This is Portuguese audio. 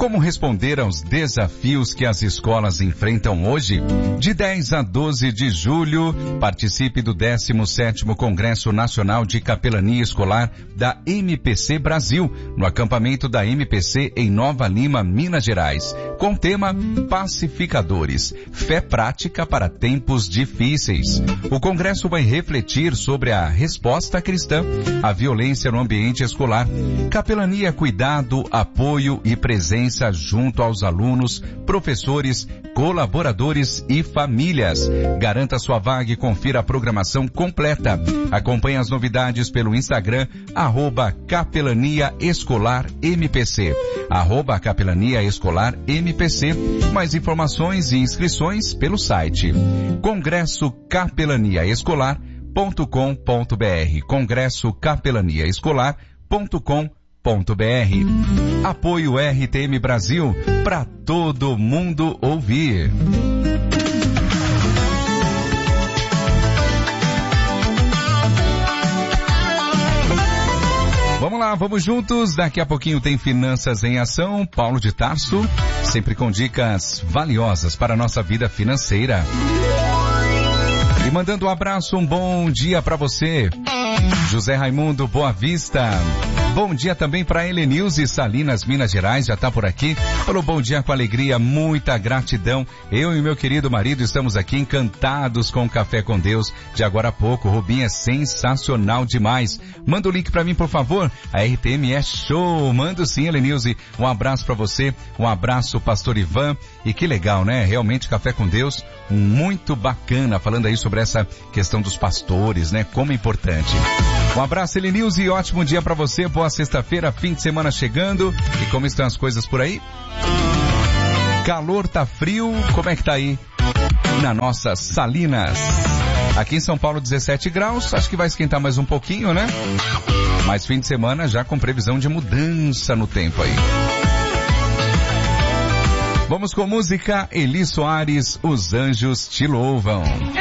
Como responder aos desafios que as escolas enfrentam hoje? De 10 a 12 de julho, participe do 17º Congresso Nacional de Capelania Escolar da MPC Brasil, no acampamento da MPC em Nova Lima, Minas Gerais, com o tema Pacificadores, fé prática para tempos difíceis. O congresso vai refletir sobre a resposta cristã à violência no ambiente escolar, capelania, cuidado, apoio e presença junto aos alunos, professores, colaboradores e famílias. Garanta sua vaga e confira a programação completa. Acompanhe as novidades pelo Instagram, @Capelania Escolar MPC. @Capelania Escolar MPC. Mais informações e inscrições pelo site congressocapelaniaescolar.com.br. congressocapelaniaescolar.com.br. Apoio RTM Brasil, para todo mundo ouvir. Vamos lá, vamos juntos. Daqui a pouquinho tem Finanças em Ação. Paulo de Tarso, sempre com dicas valiosas para a nossa vida financeira. E mandando um abraço, um bom dia para você, José Raimundo, Boa Vista. Bom dia também para Helenilze Salinas, Minas Gerais, já está por aqui. Falou bom dia com alegria, muita gratidão. Eu e meu querido marido estamos aqui encantados com o Café com Deus de agora a pouco. Rubinho é sensacional demais. Manda o link para mim, por favor. A RTM é show. Mando sim, Helenilze. Um abraço para você, um abraço, Pastor Ivan. E que legal, né? Realmente Café com Deus, muito bacana, falando aí sobre essa questão dos pastores, né? Como é importante. Um abraço, Helenilze, e ótimo dia para você. Boa sexta-feira, fim de semana chegando. E como estão as coisas por aí? Calor, tá frio, como é que tá aí na nossa Salinas? Aqui em São Paulo 17 graus, acho que vai esquentar mais um pouquinho, né? Mas fim de semana já com previsão de mudança no tempo aí. Vamos com música, Eli Soares, Os Anjos Te Louvam.